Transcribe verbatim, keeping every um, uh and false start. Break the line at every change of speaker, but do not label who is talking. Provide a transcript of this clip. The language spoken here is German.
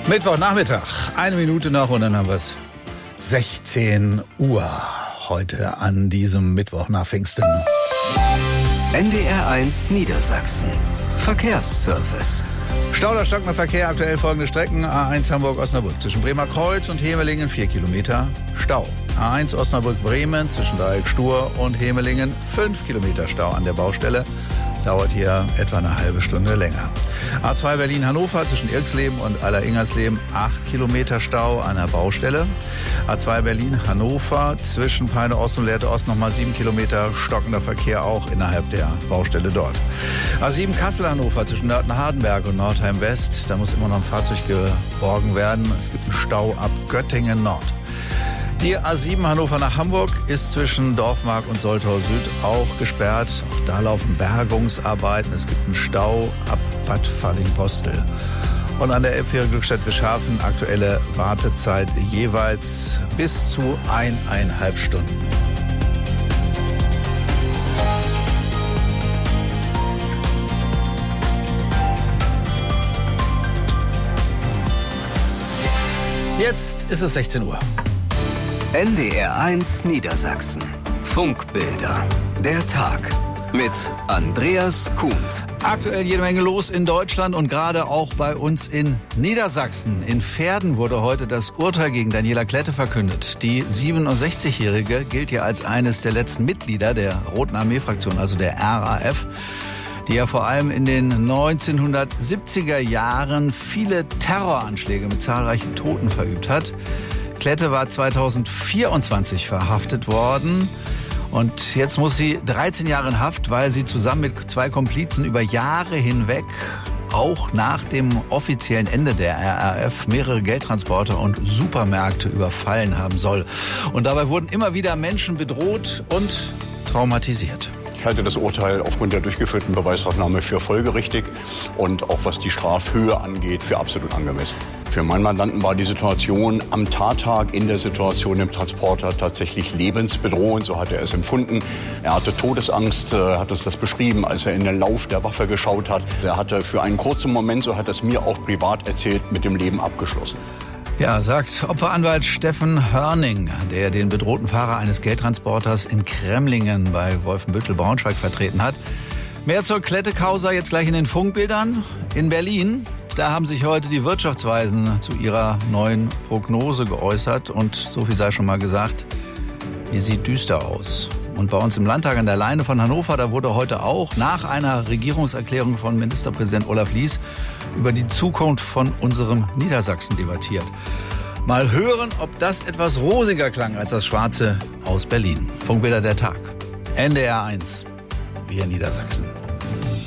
Mittwochnachmittag, eine Minute noch und dann haben wir es. sechzehn Uhr heute an diesem Mittwoch nach Pfingsten.
N D R eins Niedersachsen. Verkehrsservice.
Stau oder stockender Verkehr, aktuell folgende Strecken. A eins Hamburg-Osnabrück zwischen Bremerkreuz und Hemelingen vier Kilometer Stau. A eins Osnabrück-Bremen zwischen Dreieck Stur und Hemelingen fünf Kilometer Stau an der Baustelle. Dauert hier etwa eine halbe Stunde länger. A zwei Berlin-Hannover zwischen Irxleben und Aller-Ingersleben acht Kilometer Stau an der Baustelle. A zwei Berlin-Hannover zwischen Peine Ost und Lehrte Ost nochmal sieben Kilometer stockender Verkehr auch innerhalb der Baustelle dort. A sieben Kassel-Hannover zwischen Nörten-Hardenberg und Nordheim-West. Da muss immer noch ein Fahrzeug geborgen werden. Es gibt einen Stau ab Göttingen-Nord. Die A sieben Hannover nach Hamburg ist zwischen Dorfmark und Soltau Süd auch gesperrt. Auch da laufen Bergungsarbeiten. Es gibt einen Stau ab Bad Falling-Postel. Und an der Elbphäre Glückstadt-Wischhafen aktuelle Wartezeit jeweils bis zu eineinhalb Stunden. Jetzt ist es sechzehn Uhr.
N D R eins Niedersachsen. Funkbilder. Der Tag. Mit Andreas Kuhnt.
Aktuell jede Menge los in Deutschland und gerade auch bei uns in Niedersachsen. In Verden wurde heute das Urteil gegen Daniela Klette verkündet. Die siebenundsechzigjährige gilt ja als eines der letzten Mitglieder der Roten Armee-Fraktion, also der R A F, die ja vor allem in den neunzehnhundertsiebziger Jahren viele Terroranschläge mit zahlreichen Toten verübt hat. Klette war zweitausendvierundzwanzig verhaftet worden und jetzt muss sie dreizehn Jahre in Haft, weil sie zusammen mit zwei Komplizen über Jahre hinweg, auch nach dem offiziellen Ende der R A F, mehrere Geldtransporter und Supermärkte überfallen haben soll. Und dabei wurden immer wieder Menschen bedroht und traumatisiert.
Ich halte das Urteil aufgrund der durchgeführten Beweisaufnahme für folgerichtig und auch was die Strafhöhe angeht, für absolut angemessen. Für meinen Mandanten war die Situation am Tattag in der Situation im Transporter tatsächlich lebensbedrohend, so hat er es empfunden. Er hatte Todesangst, er hat uns das beschrieben, als er in den Lauf der Waffe geschaut hat. Er hatte für einen kurzen Moment, so hat er es mir auch privat erzählt, mit dem Leben abgeschlossen.
Ja, sagt Opferanwalt Steffen Hörning, der den bedrohten Fahrer eines Geldtransporters in Kremlingen bei Wolfenbüttel-Braunschweig vertreten hat. Mehr zur Klette-Causa jetzt gleich in den Funkbildern. In Berlin, da haben sich heute die Wirtschaftsweisen zu ihrer neuen Prognose geäußert. Und so viel sei schon mal gesagt, die sieht düster aus. Und bei uns im Landtag an der Leine von Hannover, da wurde heute auch nach einer Regierungserklärung von Ministerpräsident Olaf Lies über die Zukunft von unserem Niedersachsen debattiert. Mal hören, ob das etwas rosiger klang als das Schwarze aus Berlin. Funkbilder der Tag. N D R eins. Wir Niedersachsen.